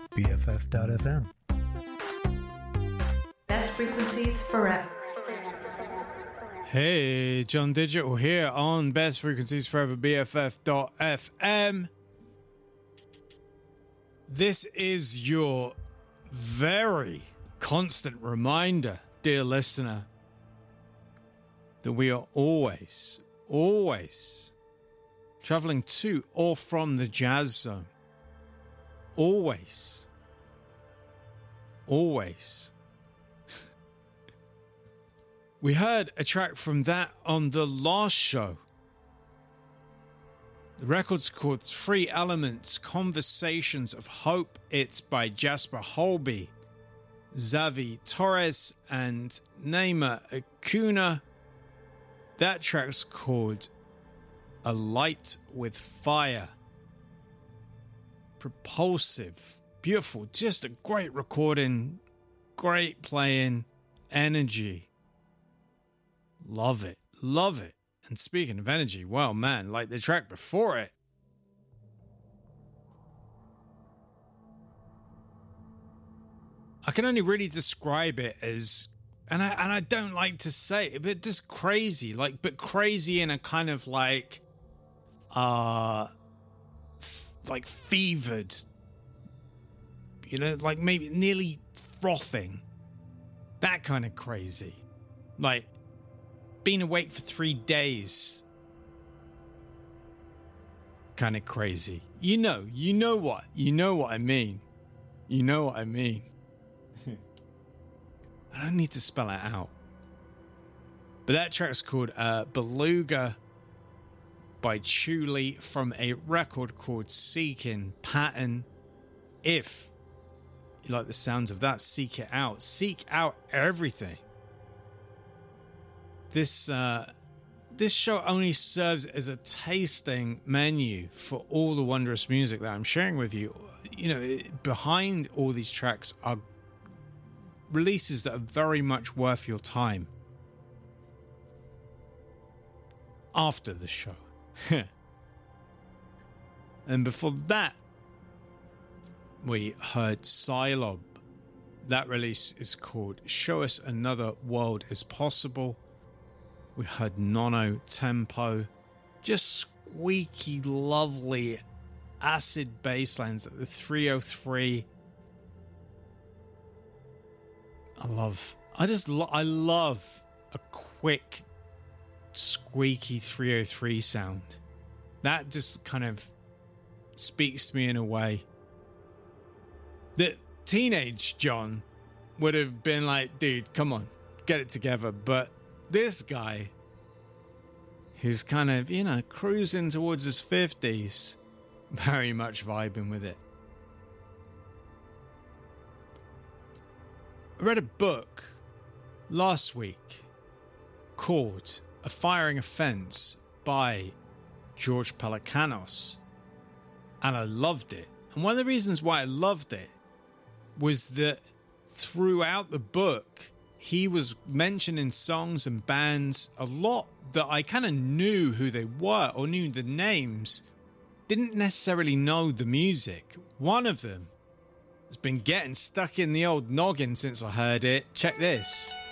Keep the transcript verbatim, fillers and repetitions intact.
B F F dot F M. Best frequencies forever. Hey, John Digital here on Best Frequencies Forever, B F F dot F M. This is your very constant reminder, dear listener, that we are always, always traveling to or from the Jazz Zone. Always. Always. We heard a track from that on the last show. The record's called Three Elements, Conversations of Hope. It's by Jasper Holby, Xavi Torres, and Naima Acuna. That track's called A Light with Fire. Propulsive, beautiful, just a great recording, great playing, energy. Love it, love it. And speaking of energy, well, man, like the track before it, I can only really describe it as, and I and I don't like to say it, but just crazy, like, but crazy in a kind of like, uh, f- like fevered, you know, like maybe nearly frothing, that kind of crazy, like being awake for three days, kind of crazy. You know, you know what, you know what I mean. You know what I mean. I don't need to spell it out. But that track's called uh, Beluga by Chuli from a record called Seeking Pattern. If you like the sounds of that, seek it out. Seek out everything. This uh, this show only serves as a tasting menu for all the wondrous music that I'm sharing with you. You know, behind all these tracks are releases that are very much worth your time after the show. And before that, we heard Psylob. That release is called Show Us Another World Is Possible. We heard Nono Tempo, just squeaky, lovely acid bass lines at the three oh three. I love, I just, lo- I love a quick, squeaky three oh three sound. That just kind of speaks to me in a way that teenage John would have been like, dude, come on, get it together. But this guy, who's kind of, you know, cruising towards his fifties, very much vibing with it. I read a book last week called A Firing Offense by George Pelecanos, and I loved it. And one of the reasons why I loved it was that throughout the book, he was mentioning songs and bands a lot that I kind of knew who they were or knew the names, didn't necessarily know the music. One of them has been getting stuck in the old noggin since I heard it. Check this.